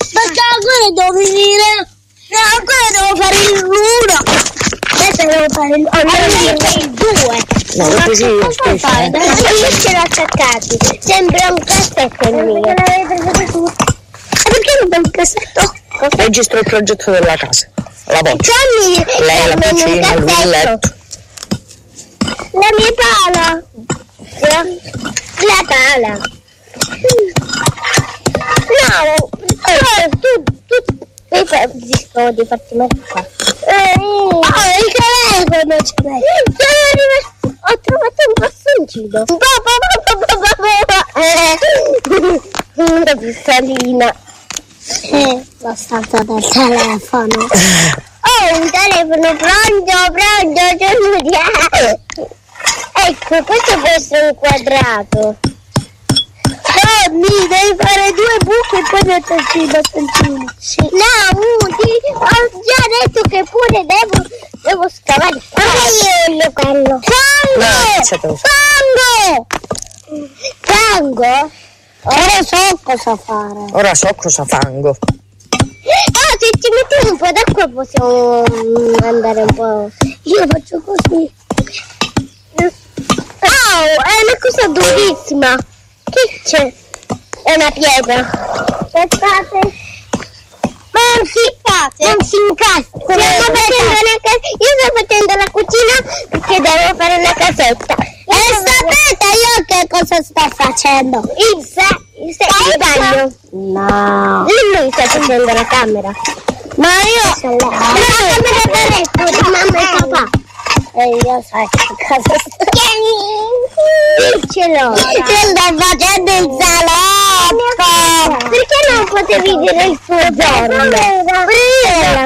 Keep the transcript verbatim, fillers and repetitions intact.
Perché ancora devo finire. No, ancora devo fare il uno. Adesso devo fare il il due. No, così io Cosa fare? Io ce l'ho attaccati. Sembra un cassetto il mio. Perché l'avete preso tu? E perché non abbiamo un cassetto? registro il progetto della casa. La voce. Gianni, Lei la cucina, lui il letto. La mia pala. La pala. No, eh, tu, tu, tu fai disco di farti mettere qua. Eh, oh, il telefono ce l'hai. Ho trovato un bastoncino. Una pistolina. Eh, la stanza del telefono. Oh, un telefono pronto, pronto, Giulia. Ecco, questo può essere un quadrato. Gianni, devi fare due buche e poi metterci i bastoncini. Sì. No, Udi, ho già detto che pure devo, devo scavare. Anche io quello. Fango! Fango! Fango? Ora so cosa fare. Ora so cosa fango. Ah, se ci mettiamo un po' d'acqua possiamo andare un po'. Io faccio così. Oh, è una cosa durissima. Che c'è? È una pietra. Aspettate. Ma non si fate. Non si incastra. Stiamo facendo una ca- Io sto facendo la cucina perché devo fare una casetta. E sapete io che cosa sto facendo? Il sa- il, sa- il bagno. No. Lui sta facendo la camera. Ma io la camera da letto di mamma e papà. E io so che cosa sto Dicelo. Io sto facendo il salotto. Perché non potevi dire il tuo giorno?